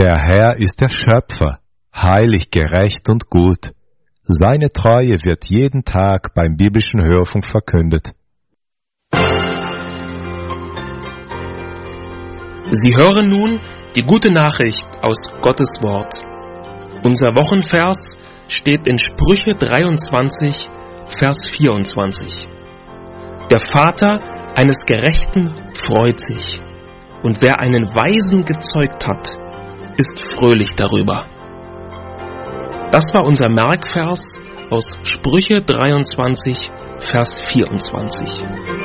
Der Herr ist der Schöpfer, heilig, gerecht und gut. Seine Treue wird jeden Tag beim biblischen Hörfunk verkündet. Sie hören nun die gute Nachricht aus Gottes Wort. Unser Wochenvers steht in Sprüche 23, Vers 24. Der Vater eines Gerechten freut sich, und wer einen Weisen gezeugt hat, ist fröhlich darüber. Das war unser Merkvers aus Sprüche 23, Vers 24.